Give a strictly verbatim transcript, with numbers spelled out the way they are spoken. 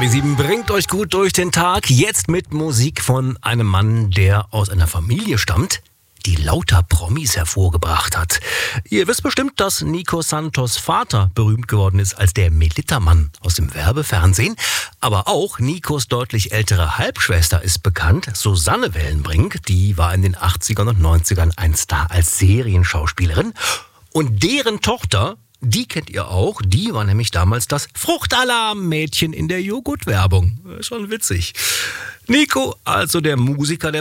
die sieben bringt euch gut durch den Tag. Jetzt mit Musik von einem Mann, der aus einer Familie stammt, die lauter Promis hervorgebracht hat. Ihr wisst bestimmt, dass Nico Santos Vater berühmt geworden ist als der Melitta-Mann aus dem Werbefernsehen. Aber auch Nikos deutlich ältere Halbschwester ist bekannt, Susanne Wellenbrink. Die war in den achtzigern und neunzigern ein Star als Serienschauspielerin. Und deren Tochter, die kennt ihr auch, die war nämlich damals das Fruchtalarm-Mädchen in der Joghurt-Werbung. Schon witzig. Nico, also der Musiker, der